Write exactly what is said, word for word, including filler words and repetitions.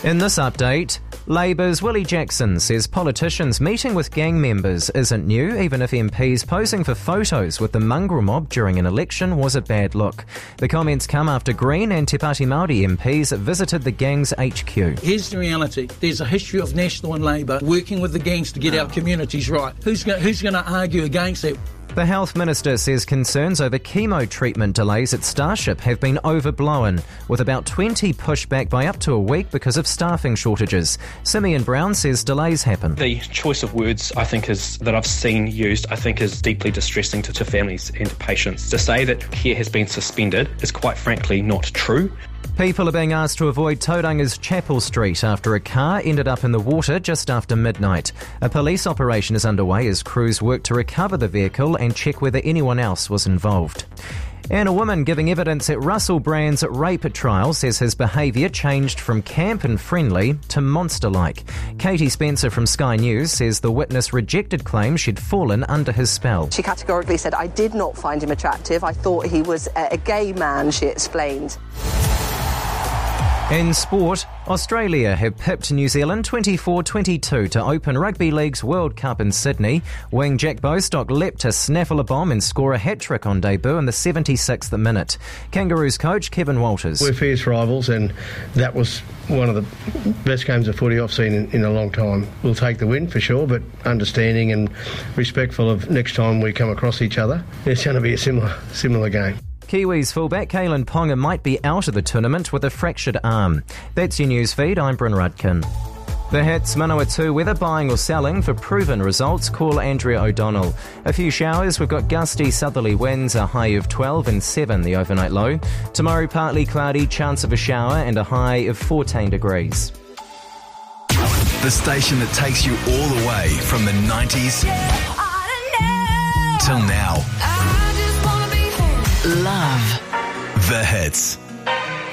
In this update, Labour's Willie Jackson says politicians meeting with gang members isn't new, even if M Ps posing for photos with the mongrel mob during an election was a bad look. The comments come after Green and Te Pāti Māori M Ps visited the gang's H Q. Here's the reality. There's a history of National and Labour working with the gangs to get our communities right. Who's going who's going to argue against it? The Health Minister says concerns over chemo treatment delays at Starship have been overblown, with about twenty pushed back by up to a week because of staffing shortages. Simeon Brown says delays happen. The choice of words, I think, is that I've seen used, I think is deeply distressing to, to families and to patients. To say that care has been suspended is quite frankly not true. People are being asked to avoid Tauranga's Chapel Street after a car ended up in the water just after midnight. A police operation is underway as crews work to recover the vehicle and check whether anyone else was involved. And a woman giving evidence at Russell Brand's rape trial says his behaviour changed from camp and friendly to monster-like. Katie Spencer from Sky News says the witness rejected claims she'd fallen under his spell. She categorically said, "I did not find him attractive. I thought he was a gay man," she explained. In sport, Australia have pipped New Zealand twenty-four twenty-two to open Rugby League's World Cup in Sydney. Wing Jack Bostock leapt to snaffle a bomb and score a hat-trick on debut in the seventy-sixth minute. Kangaroos coach Kevin Walters. We're fierce rivals, and that was one of the best games of footy I've seen in, in a long time. We'll take the win for sure, but understanding and respectful of next time we come across each other. It's going to be a similar similar game. Kiwis fullback Kalen Ponga might be out of the tournament with a fractured arm. That's your news feed. I'm Bryn Rudkin. The Hits Manawatu weather, buying or selling for proven results. Call Andrea O'Donnell. A few showers. We've got gusty southerly winds, a high of twelve and seven the overnight low. Tomorrow partly cloudy, chance of a shower and a high of fourteen degrees. The station that takes you all the way from the nineties till now. Love The Hits.